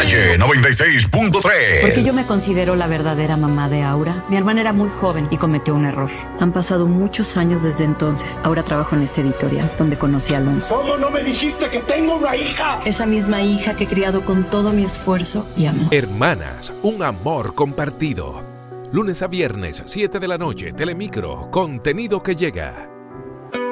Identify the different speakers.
Speaker 1: Calle 96.3.
Speaker 2: Porque yo me considero la verdadera mamá de Aura. Mi hermana era muy joven y cometió un error. Han pasado muchos años desde entonces. Ahora trabajo en este editorial, donde conocí a Alonso.
Speaker 3: ¿Cómo no me dijiste que tengo una hija?
Speaker 2: Esa misma hija que he criado con todo mi esfuerzo y amor.
Speaker 4: Hermanas, un amor compartido. Lunes a viernes, 7 de la noche, Telemicro, contenido que llega.